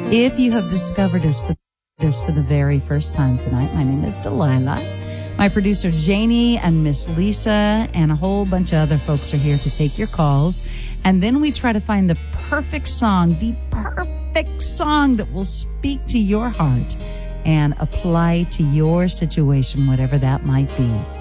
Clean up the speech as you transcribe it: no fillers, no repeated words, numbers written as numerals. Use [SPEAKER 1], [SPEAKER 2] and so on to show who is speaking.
[SPEAKER 1] If you have discovered us for the very first time tonight, my name is Delilah. My producer Janie and Miss Lisa and a whole bunch of other folks are here to take your calls. And then we try to find the perfect song that will speak to your heart and apply to your situation, whatever that might be.